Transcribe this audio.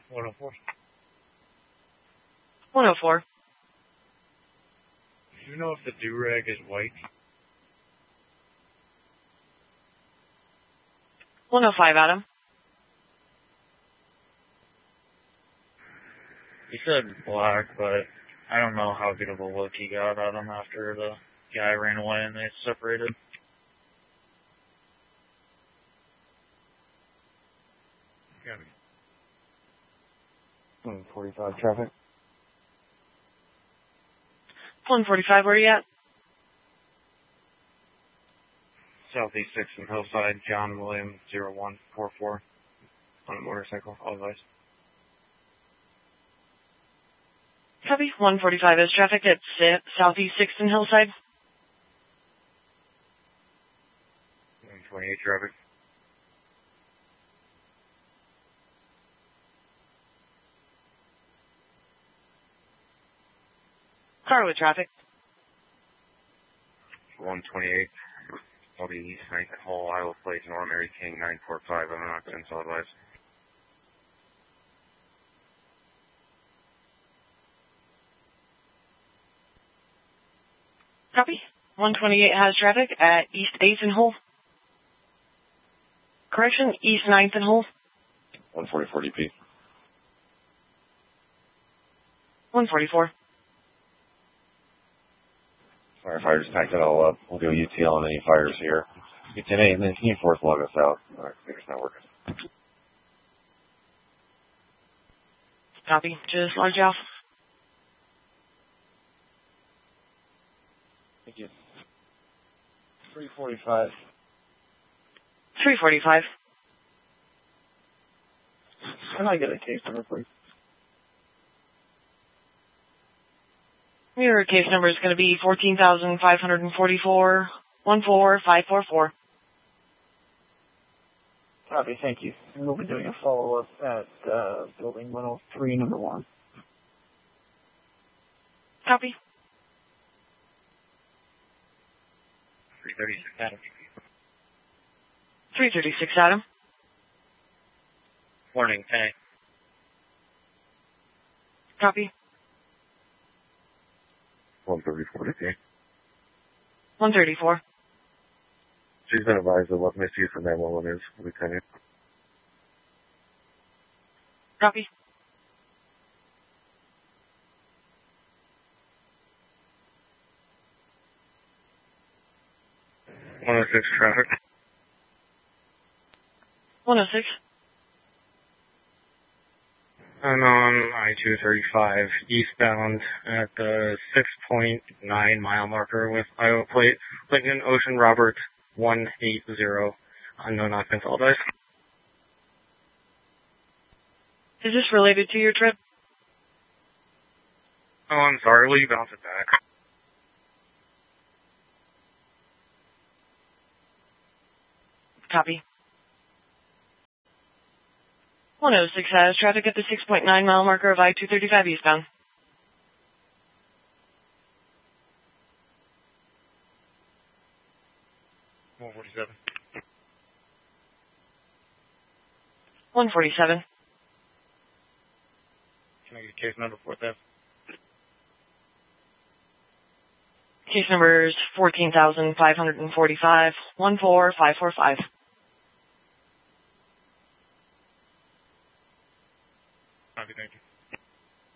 104. 104. Do you know if the do-rag is white? 105, Adam. He said black, but I don't know how good of a look he got at him after the guy ran away and they separated. Got me. 145 traffic. 145, where are you at? Southeast 6th and Hillside, John William 0144 on a motorcycle, all advice. Copy. 145 is traffic at Southeast 6th and Hillside. 128 traffic. Car with traffic. 128. I'll be East 9th Hall, Iowa Plate, North Mary King 945. I'm not going to solid advise. Copy. 128 has traffic at East 8th and Hull. Correction, East 9th and Hull. 144 DP. 144. Firefighters packed it all up. We'll do UTL on any fires here. UTN and then can you force log us out? Our computer's not working. Copy. Just log you off. Thank you. 345. 345. Can I get a case number, please? Your case number is going to be 14,544 14544. Copy, thank you. And we'll be doing a follow-up at building 103, number 1. Copy. 336 Adam. 336 Adam. Morning, 10. Copy. 134 DP. 134. She's been advised of what misuse from 911 is, Lieutenant. Copy. Traffic. 106. I'm on I-235 eastbound at the 6.9 mile marker with Iowa Plate, Lincoln Ocean Roberts 180, unknown occupants, all dice. Is this related to your trip? Oh, I'm sorry, will you bounce it back? Copy. 106 has traffic at the 6.9 mile marker of I-235 eastbound. One 47. 147. Can I get case number 4,000? Case number is 14,545 14545. Copy, thank you.